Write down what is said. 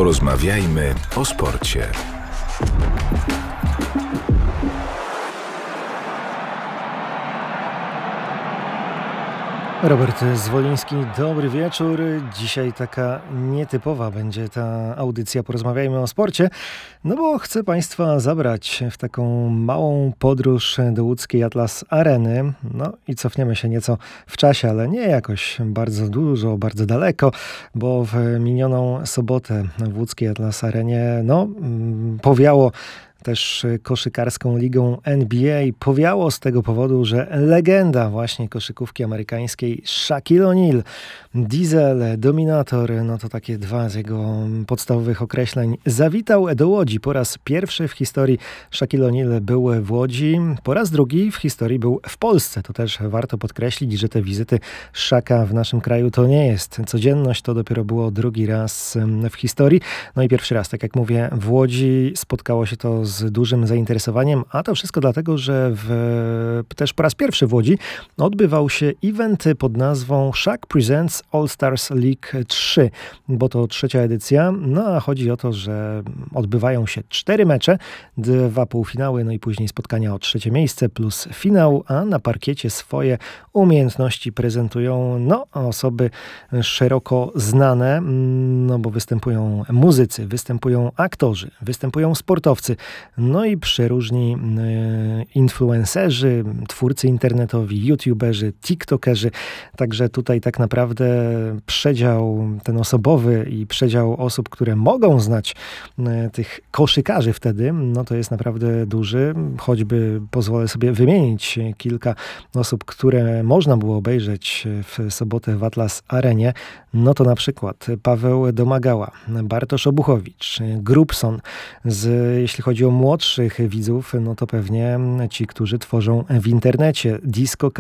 Porozmawiajmy o sporcie. Robert Zwoliński, dobry wieczór. Dzisiaj taka nietypowa będzie ta audycja Porozmawiajmy o sporcie, no bo chcę Państwa zabrać w taką małą podróż do łódzkiej Atlas Areny. No i cofniemy się nieco w czasie, ale nie jakoś bardzo dużo, bardzo daleko, bo w minioną sobotę w łódzkiej Atlas Arenie powiało też koszykarską ligą NBA. Powiało z tego powodu, że legenda właśnie koszykówki amerykańskiej Shaquille O'Neal, Diesel, Dominator, no to takie dwa z jego podstawowych określeń, zawitał do Łodzi. Po raz pierwszy w historii Shaquille O'Neal był w Łodzi, po raz drugi w historii był w Polsce. To też warto podkreślić, że te wizyty Shaka w naszym kraju to nie jest codzienność, to dopiero było drugi raz w historii. No i pierwszy raz, tak jak mówię, w Łodzi spotkało się to z dużym zainteresowaniem, a to wszystko dlatego, że też po raz pierwszy w Łodzi odbywał się event pod nazwą Shaq Presents All Stars League 3, bo to trzecia edycja, no a chodzi o to, że odbywają się 4 mecze, 2 półfinały, no i później spotkania o trzecie miejsce plus finał, a na parkiecie swoje umiejętności prezentują osoby szeroko znane, no bo występują muzycy, występują aktorzy, występują sportowcy, no i przeróżni influencerzy, twórcy internetowi, youtuberzy, tiktokerzy. Także tutaj tak naprawdę przedział ten osobowy i przedział osób, które mogą znać tych koszykarzy wtedy, no to jest naprawdę duży. Choćby pozwolę sobie wymienić kilka osób, które można było obejrzeć w sobotę w Atlas Arenie. No to na przykład Paweł Domagała, Bartosz Obuchowicz, Grubson. Jeśli chodzi o młodszych widzów, no to pewnie ci, którzy tworzą w internecie Disco